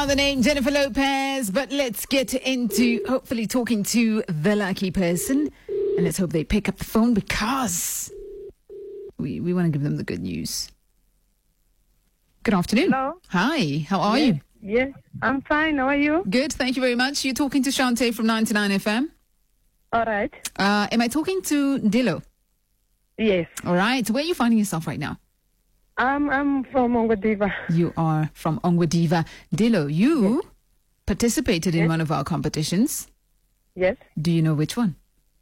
The name Jennifer Lopez, but let's get into hopefully talking to the lucky person, and let's hope they pick up the phone because we want to give them the good news. Good afternoon. Hello. Hi, how are you? Yes, I'm fine. How are you? Good, thank you very much. You're talking to Shante from 99 FM. All right. Am I talking to Dillo? Yes. All right. Where are you finding yourself right now? I'm from Ongwediva. You are from Ongwediva. Dillo, you participated in one of our competitions. Yes. Do you know which one?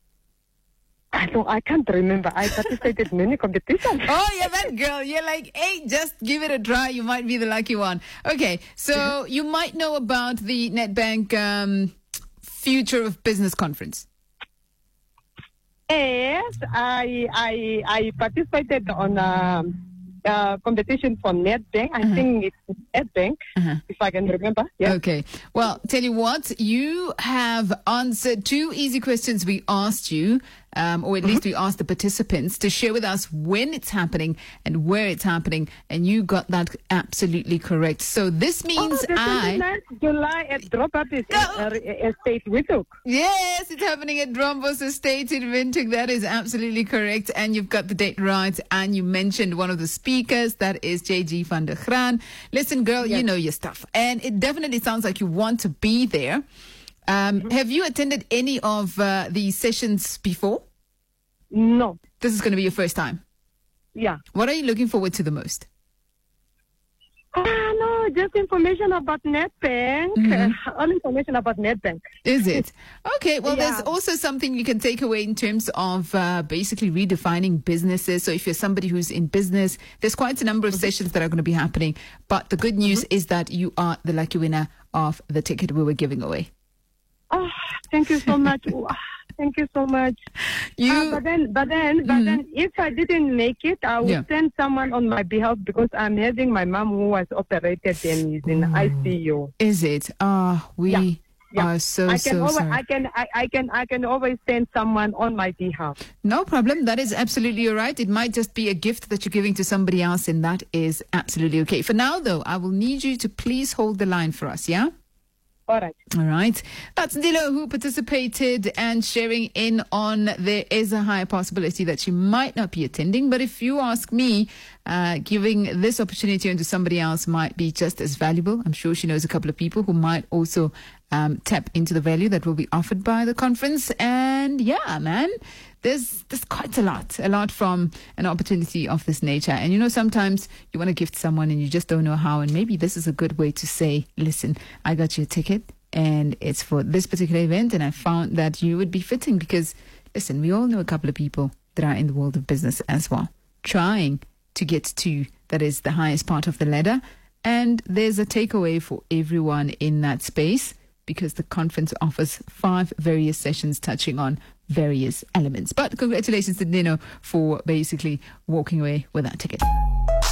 I can't remember. I participated in many competitions. Oh, yeah, that girl. You're like, hey, just give it a try. You might be the lucky one. Okay, so you might know about the Nedbank Future of Business Conference. Yes, I participated on competition for Nedbank. I think it's Nedbank, if I can remember. Yeah. Okay. Well, tell you what, you have answered 2 easy questions we asked you, or at least we asked the participants to share with us when it's happening and where it's happening, and you got that absolutely correct. So this means the 29th July at Dropout Estate, Windhoek. Yes, it's happening at Drombos Estate in Windhoek. That is absolutely correct. And you've got the date right. And you mentioned one of the speakers. That is JG van der Graan. Listen, girl, you know your stuff. And it definitely sounds like you want to be there. Have you attended any of these sessions before? No. This is going to be your first time? Yeah. What are you looking forward to the most? No, just information about Nedbank. All information about Nedbank. Is it? Okay, well, there's also something you can take away in terms of basically redefining businesses. So if you're somebody who's in business, there's quite a number of sessions that are going to be happening. But the good news is that you are the lucky winner of the ticket we were giving away. Oh, thank you so much. Thank you so much. But then, if I didn't make it, I would send someone on my behalf because I'm having my mom who was operated and is in ICU. Is it? We are so sorry. I can always send someone on my behalf. No problem. That is absolutely all right. It might just be a gift that you're giving to somebody else, and that is absolutely okay. For now, though, I will need you to please hold the line for us, yeah? All right. All right. That's Dillo who participated and sharing in on there is a high possibility that she might not be attending. But if you ask me, giving this opportunity onto somebody else might be just as valuable. I'm sure she knows a couple of people who might also tap into the value that will be offered by the conference. And yeah, man, there's quite a lot from an opportunity of this nature. And, you know, sometimes you want to gift someone and you just don't know how. And maybe this is a good way to say, listen, I got you a ticket and it's for this particular event. And I found that you would be fitting because, listen, we all know a couple of people that are in the world of business as well, trying to get to, that is the highest part of the ladder. And there's a takeaway for everyone in that space because the conference offers 5 various sessions touching on various elements. But congratulations to Nino for basically walking away with that ticket.